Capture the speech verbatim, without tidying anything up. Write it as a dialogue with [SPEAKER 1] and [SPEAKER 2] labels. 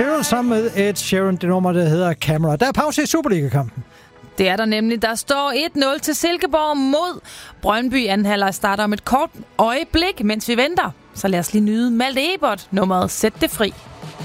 [SPEAKER 1] Zero sammen med Ed Sheeran, det nummer, der hedder Camera. Der er pause i Superliga-kampen.
[SPEAKER 2] Det er der nemlig. Der står et nul til Silkeborg mod Brøndby. Anden halvleg starter om et kort øjeblik, mens vi venter. Så lad os lige nyde Malte Ebert, nummeret Sæt det fri.